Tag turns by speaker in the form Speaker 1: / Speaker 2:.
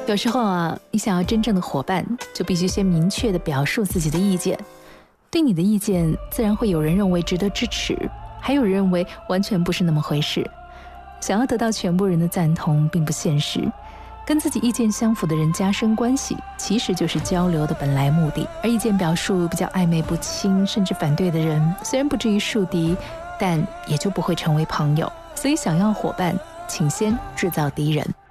Speaker 1: 有时候啊，你想要真正的伙伴，就必须先明确地表述自己的意见。对你的意见，自然会有人认为值得支持，还有人认为完全不是那么回事。想要得到全部人的赞同并不现实，跟自己意见相符的人加深关系，其实就是交流的本来目的。而意见表述比较暧昧不清，甚至反对的人，虽然不至于树敌，但也就不会成为朋友。所以想要伙伴，请先制造敌人。